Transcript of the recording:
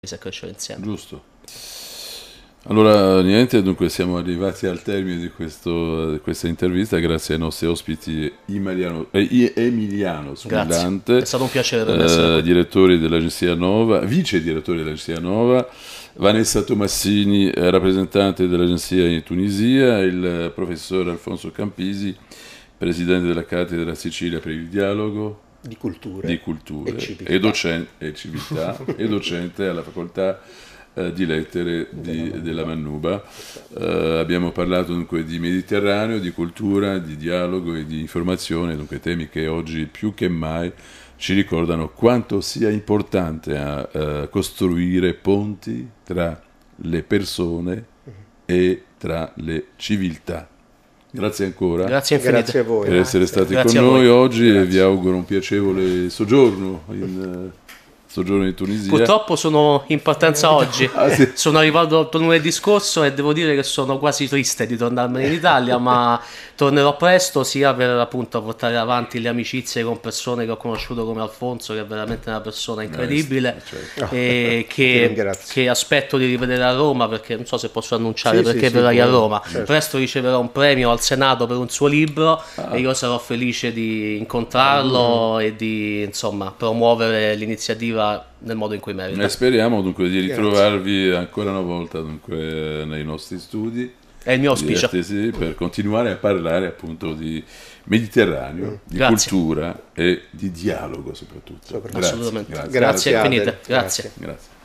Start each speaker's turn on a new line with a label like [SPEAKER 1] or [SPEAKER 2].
[SPEAKER 1] a crescere insieme.
[SPEAKER 2] Giusto. Allora, niente, dunque siamo arrivati al termine di questa intervista, grazie ai nostri ospiti Emiliano Squillante,
[SPEAKER 1] è stato un piacere per me.
[SPEAKER 2] direttore dell'Agenzia Nova, vice direttore dell'Agenzia Nova, Vanessa Tomassini, rappresentante dell'Agenzia in Tunisia, il professor Alfonso Campisi, presidente della Cattedra Sicilia per il Dialogo
[SPEAKER 3] di culture
[SPEAKER 2] e civiltà e docente alla facoltà di lettere della Mannuba. Abbiamo parlato dunque di Mediterraneo, di cultura, di dialogo e di informazione, dunque temi che oggi più che mai ci ricordano quanto sia importante costruire ponti tra le persone e tra le civiltà. Grazie ancora.
[SPEAKER 1] Grazie infinite.
[SPEAKER 3] Grazie a voi.
[SPEAKER 2] Per essere stati
[SPEAKER 1] Grazie
[SPEAKER 2] con noi oggi.
[SPEAKER 3] Grazie.
[SPEAKER 2] E vi auguro un piacevole soggiorno in Tunisia.
[SPEAKER 1] Purtroppo sono in partenza oggi.
[SPEAKER 2] Sì.
[SPEAKER 1] Sono arrivato lunedì scorso e devo dire che sono quasi triste di tornarmene in Italia, ma tornerò presto, sia per appunto portare avanti le amicizie con persone che ho conosciuto come Alfonso, che è veramente una persona incredibile,
[SPEAKER 2] Certo.
[SPEAKER 1] e che aspetto di rivedere a Roma, perché non so se posso annunciare
[SPEAKER 3] Sì,
[SPEAKER 1] perché
[SPEAKER 3] sì,
[SPEAKER 1] verrai a Roma.
[SPEAKER 3] certo.
[SPEAKER 1] Presto riceverò un premio al Senato per un suo libro e io sarò felice di incontrarlo e di insomma promuovere l'iniziativa nel modo in cui merita.
[SPEAKER 2] E speriamo dunque di ritrovarvi ancora una volta dunque, nei nostri studi.
[SPEAKER 1] È il mio auspicio.
[SPEAKER 2] Per continuare a parlare appunto di Mediterraneo, di
[SPEAKER 1] Grazie.
[SPEAKER 2] cultura e di dialogo soprattutto.
[SPEAKER 1] Assolutamente.
[SPEAKER 2] Grazie.
[SPEAKER 1] Grazie infinite.
[SPEAKER 3] Adel.
[SPEAKER 1] Grazie.
[SPEAKER 2] Grazie.